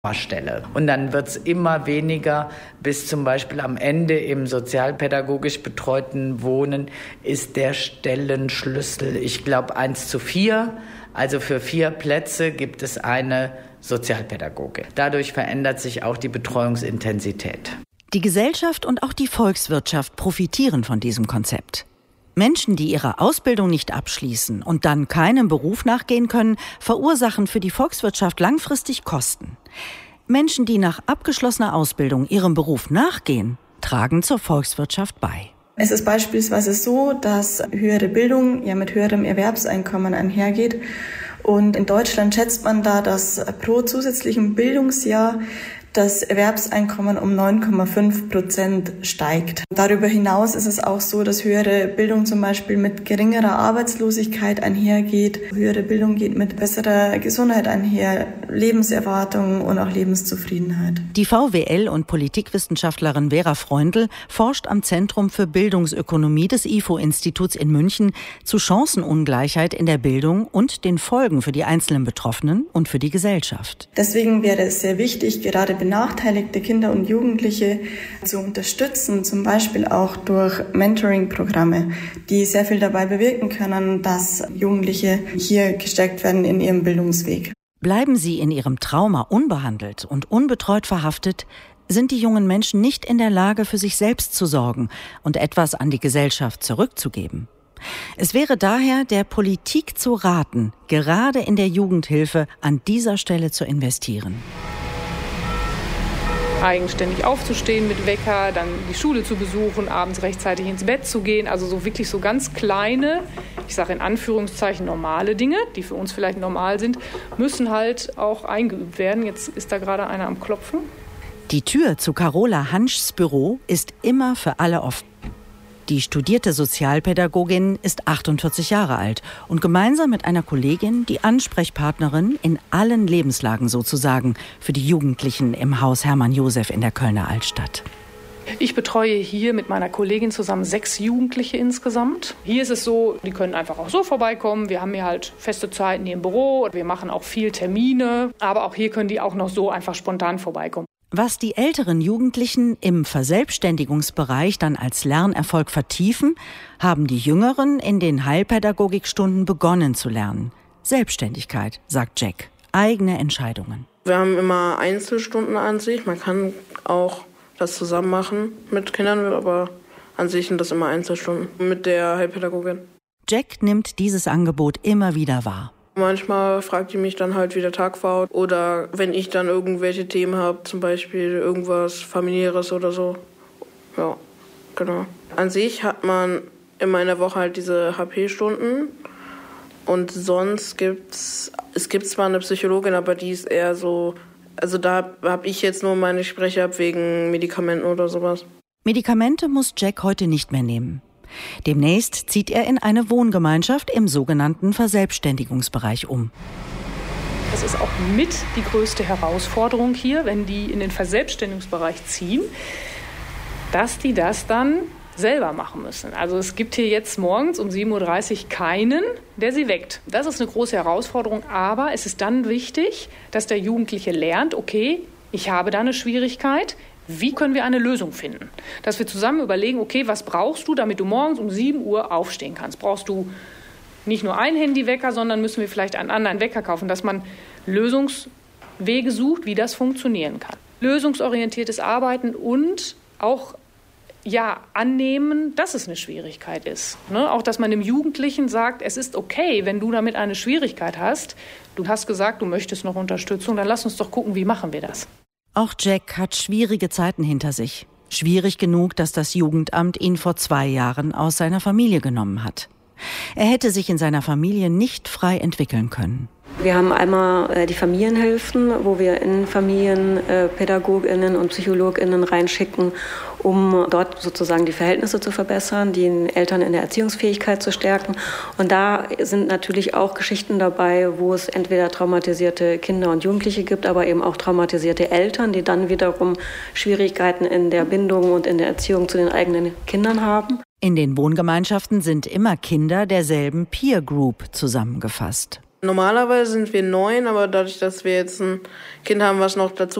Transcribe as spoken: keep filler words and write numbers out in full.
Stelle. Und dann wird es immer weniger, bis zum Beispiel am Ende im sozialpädagogisch betreuten Wohnen ist der Stellenschlüssel, ich glaube, eins zu vier. Also für vier Plätze gibt es eine Sozialpädagoge. Dadurch verändert sich auch die Betreuungsintensität. Die Gesellschaft und auch die Volkswirtschaft profitieren von diesem Konzept. Menschen, die ihre Ausbildung nicht abschließen und dann keinem Beruf nachgehen können, verursachen für die Volkswirtschaft langfristig Kosten. Menschen, die nach abgeschlossener Ausbildung ihrem Beruf nachgehen, tragen zur Volkswirtschaft bei. Es ist beispielsweise so, dass höhere Bildung ja mit höherem Erwerbseinkommen einhergeht. Und in Deutschland schätzt man da, dass pro zusätzlichem Bildungsjahr das Erwerbseinkommen um neun Komma fünf Prozent steigt. Darüber hinaus ist es auch so, dass höhere Bildung zum Beispiel mit geringerer Arbeitslosigkeit einhergeht. Höhere Bildung geht mit besserer Gesundheit einher, Lebenserwartung und auch Lebenszufriedenheit. Die V W L- und Politikwissenschaftlerin Vera Freundl forscht am Zentrum für Bildungsökonomie des I F O-Instituts in München zu Chancenungleichheit in der Bildung und den Folgen für die einzelnen Betroffenen und für die Gesellschaft. Deswegen wäre es sehr wichtig, gerade benachteiligte Kinder und Jugendliche zu unterstützen, zum Beispiel auch durch Mentoring-Programme, die sehr viel dabei bewirken können, dass Jugendliche hier gestärkt werden in ihrem Bildungsweg. Bleiben sie in ihrem Trauma unbehandelt und unbetreut verhaftet, sind die jungen Menschen nicht in der Lage, für sich selbst zu sorgen und etwas an die Gesellschaft zurückzugeben. Es wäre daher der Politik zu raten, gerade in der Jugendhilfe an dieser Stelle zu investieren. Eigenständig aufzustehen mit Wecker, dann die Schule zu besuchen, abends rechtzeitig ins Bett zu gehen. Also so wirklich so ganz kleine, ich sage in Anführungszeichen normale Dinge, die für uns vielleicht normal sind, müssen halt auch eingeübt werden. Jetzt ist da gerade einer am Klopfen. Die Tür zu Carola Hanschs Büro ist immer für alle offen. Die studierte Sozialpädagogin ist achtundvierzig Jahre alt und gemeinsam mit einer Kollegin die Ansprechpartnerin in allen Lebenslagen sozusagen für die Jugendlichen im Haus Hermann Josef in der Kölner Altstadt. Ich betreue hier mit meiner Kollegin zusammen sechs Jugendliche insgesamt. Hier ist es so, die können einfach auch so vorbeikommen. Wir haben hier halt feste Zeiten hier im Büro. Wir machen auch viel Termine. Aber auch hier können die auch noch so einfach spontan vorbeikommen. Was die älteren Jugendlichen im Verselbstständigungsbereich dann als Lernerfolg vertiefen, haben die Jüngeren in den Heilpädagogikstunden begonnen zu lernen. Selbstständigkeit, sagt Jack. Eigene Entscheidungen. Wir haben immer Einzelstunden an sich. Man kann auch das zusammen machen mit Kindern, aber an sich sind das immer Einzelstunden mit der Heilpädagogin. Jack nimmt dieses Angebot immer wieder wahr. Manchmal fragt die mich dann halt, wie der Tag war. Oder wenn ich dann irgendwelche Themen habe, zum Beispiel irgendwas Familiäres oder so. Ja, genau. An sich hat man immer in der Woche halt diese H P-Stunden. Und sonst gibt's, es gibt zwar eine Psychologin, aber die ist eher so, also da habe ich jetzt nur meine Gespräche ab wegen Medikamenten oder sowas. Medikamente muss Jack heute nicht mehr nehmen. Demnächst zieht er in eine Wohngemeinschaft im sogenannten Verselbstständigungsbereich um. Das ist auch mit die größte Herausforderung hier, wenn die in den Verselbstständigungsbereich ziehen, dass die das dann selber machen müssen. Also es gibt hier jetzt morgens um sieben Uhr dreißig keinen, der sie weckt. Das ist eine große Herausforderung, aber es ist dann wichtig, dass der Jugendliche lernt, okay, ich habe da eine Schwierigkeit, wie können wir eine Lösung finden? Dass wir zusammen überlegen, okay, was brauchst du, damit du morgens um sieben Uhr aufstehen kannst? Brauchst du nicht nur einen Handywecker, sondern müssen wir vielleicht einen anderen Wecker kaufen, dass man Lösungswege sucht, wie das funktionieren kann. Lösungsorientiertes Arbeiten und auch ja, annehmen, dass es eine Schwierigkeit ist. Ne? Auch, dass man dem Jugendlichen sagt, es ist okay, wenn du damit eine Schwierigkeit hast. Du hast gesagt, du möchtest noch Unterstützung, dann lass uns doch gucken, wie machen wir das. Auch Jack hat schwierige Zeiten hinter sich. Schwierig genug, dass das Jugendamt ihn vor zwei Jahren aus seiner Familie genommen hat. Er hätte sich in seiner Familie nicht frei entwickeln können. Wir haben einmal äh, die Familienhilfen, wo wir in Familien äh, PädagogInnen und PsychologInnen reinschicken, um dort sozusagen die Verhältnisse zu verbessern, die Eltern in der Erziehungsfähigkeit zu stärken. Und da sind natürlich auch Geschichten dabei, wo es entweder traumatisierte Kinder und Jugendliche gibt, aber eben auch traumatisierte Eltern, die dann wiederum Schwierigkeiten in der Bindung und in der Erziehung zu den eigenen Kindern haben. In den Wohngemeinschaften sind immer Kinder derselben Peer Group zusammengefasst. Normalerweise sind wir neun, aber dadurch, dass wir jetzt ein Kind haben, was noch dazu